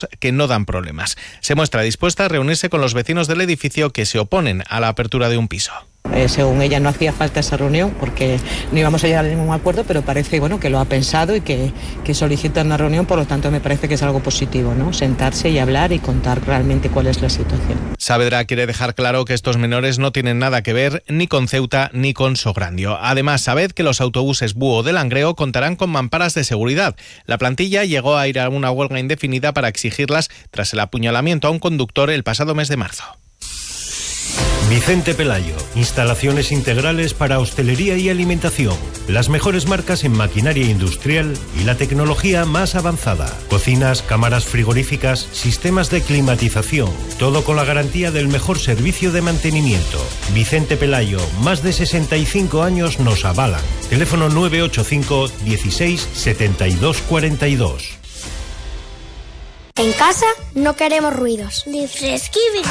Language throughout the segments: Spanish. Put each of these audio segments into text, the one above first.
que no dan problemas. Se muestra dispuesta a reunirse con los vecinos del edificio que se oponen a la apertura de un piso. Según ella no hacía falta esa reunión porque no íbamos a llegar a ningún acuerdo, pero parece que lo ha pensado y que solicita una reunión, por lo tanto me parece que es algo positivo, ¿no? Sentarse y hablar y contar realmente cuál es la situación. Saavedra quiere dejar claro que estos menores no tienen nada que ver ni con Ceuta ni con Sograndio. Además, sabed que los autobuses Búho de Langreo contarán con mamparas de seguridad. La plantilla llegó a ir a una huelga indefinida para exigirlas tras el apuñalamiento a un conductor el pasado mes de marzo. Vicente Pelayo, instalaciones integrales para hostelería y alimentación, las mejores marcas en maquinaria industrial y la tecnología más avanzada, cocinas, cámaras frigoríficas, sistemas de climatización, todo con la garantía del mejor servicio de mantenimiento. Vicente Pelayo, más de 65 años nos avalan. Teléfono 985 16 72 42. En casa no queremos ruidos. Ni fresquibri.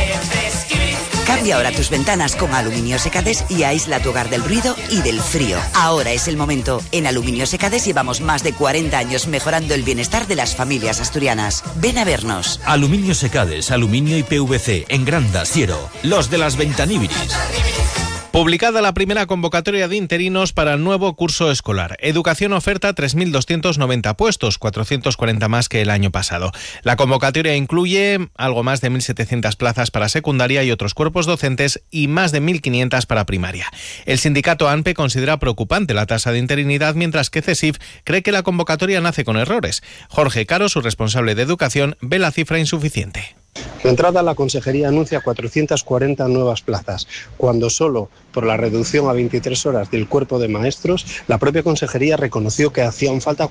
Cambia ahora tus ventanas con Aluminio Secades y aísla tu hogar del ruido y del frío. Ahora es el momento. En Aluminio Secades llevamos más de 40 años mejorando el bienestar de las familias asturianas. Ven a vernos. Aluminio Secades, aluminio y PVC, en Granda, Siero. Los de las Ventaníbiris. Publicada la primera convocatoria de interinos para el nuevo curso escolar. Educación oferta 3.290 puestos, 440 más que el año pasado. La convocatoria incluye algo más de 1.700 plazas para secundaria y otros cuerpos docentes y más de 1.500 para primaria. El sindicato ANPE considera preocupante la tasa de interinidad, mientras que CESIF cree que la convocatoria nace con errores. Jorge Caro, su responsable de educación, ve la cifra insuficiente. De entrada, la Consejería anuncia 440 nuevas plazas, cuando solo por la reducción a 23 horas del cuerpo de maestros, la propia Consejería reconoció que hacían falta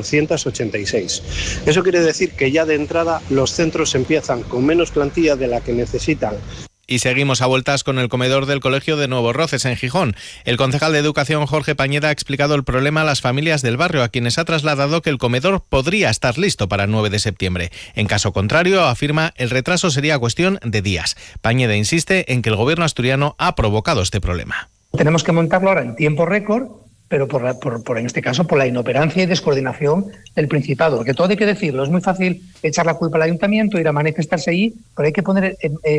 486. Eso quiere decir que ya de entrada los centros empiezan con menos plantilla de la que necesitan. Y seguimos a vueltas con el comedor del Colegio de Nuevos Roces, en Gijón. El concejal de Educación, Jorge Pañeda, ha explicado el problema a las familias del barrio, a quienes ha trasladado que el comedor podría estar listo para el 9 de septiembre. En caso contrario, afirma, el retraso sería cuestión de días. Pañeda insiste en que el gobierno asturiano ha provocado este problema. Tenemos que montarlo ahora en tiempo récord, pero en este caso por la inoperancia y descoordinación del Principado. Porque todo hay que decirlo, es muy fácil echar la culpa al ayuntamiento, ir a manifestarse allí, pero hay que poner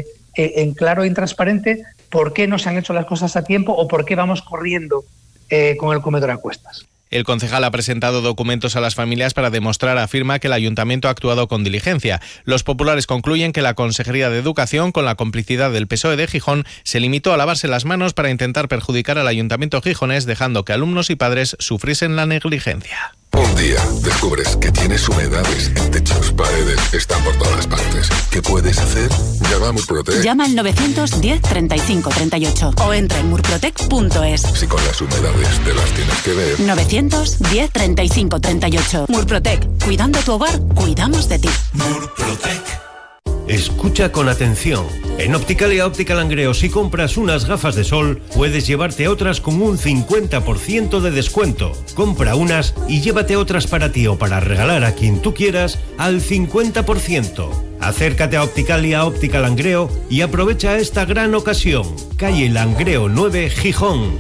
en claro y transparente por qué no se han hecho las cosas a tiempo o por qué vamos corriendo con el comedor a cuestas. El concejal ha presentado documentos a las familias para demostrar, afirma, que el ayuntamiento ha actuado con diligencia. Los populares concluyen que la Consejería de Educación, con la complicidad del PSOE de Gijón, se limitó a lavarse las manos para intentar perjudicar al ayuntamiento gijonés, dejando que alumnos y padres sufriesen la negligencia. Un día descubres que tienes humedades en techos, paredes, están por todas partes. ¿Qué puedes hacer? Llama a Murprotec. Llama al 910 35 38 o entra en murprotec.es. Si con las humedades te las tienes que ver. 910 35 38. Murprotec. Cuidando tu hogar, cuidamos de ti. Murprotec. Escucha con atención. En Opticalia Óptica Langreo, si compras unas gafas de sol, puedes llevarte otras con un 50% de descuento. Compra unas y llévate otras para ti o para regalar a quien tú quieras al 50%. Acércate a Opticalia Óptica Langreo y aprovecha esta gran ocasión. Calle Langreo 9, Gijón.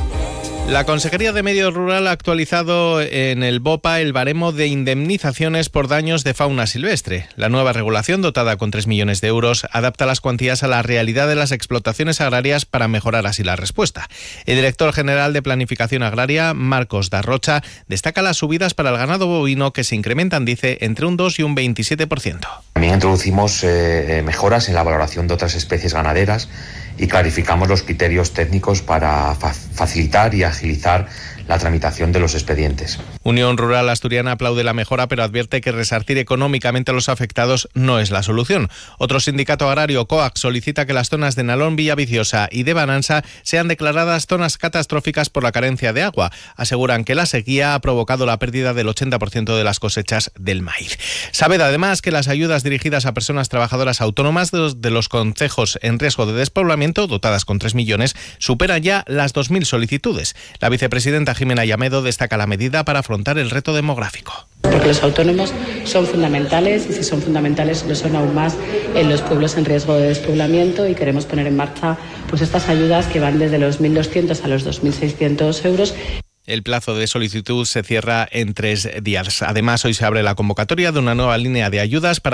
La Consejería de Medio Rural ha actualizado en el BOPA el baremo de indemnizaciones por daños de fauna silvestre. La nueva regulación, dotada con 3 millones de euros, adapta las cuantías a la realidad de las explotaciones agrarias para mejorar así la respuesta. El director general de Planificación Agraria, Marcos Darrocha, destaca las subidas para el ganado bovino, que se incrementan, dice, entre un 2 y un 27%. También introducimos mejoras en la valoración de otras especies ganaderas y clarificamos los criterios técnicos para facilitar y agilizar la tramitación de los expedientes. Unión Rural Asturiana aplaude la mejora, pero advierte que resarcir económicamente a los afectados no es la solución. Otro sindicato agrario, COAG, solicita que las zonas de Nalón, Villaviciosa y de Banansa sean declaradas zonas catastróficas por la carencia de agua. Aseguran que la sequía ha provocado la pérdida del 80% de las cosechas del maíz. Sabed además que las ayudas dirigidas a personas trabajadoras autónomas de los concejos en riesgo de despoblamiento, dotadas con 3 millones, superan ya las 2.000 solicitudes. La vicepresidenta Jimena Llamedo destaca la medida para afrontar el reto demográfico. Porque los autónomos son fundamentales, y si son fundamentales lo son aún más en los pueblos en riesgo de despoblamiento, y queremos poner en marcha pues estas ayudas que van desde los 1.200 a los 2.600 euros. El plazo de solicitud se cierra en 3 días. Además, hoy se abre la convocatoria de una nueva línea de ayudas para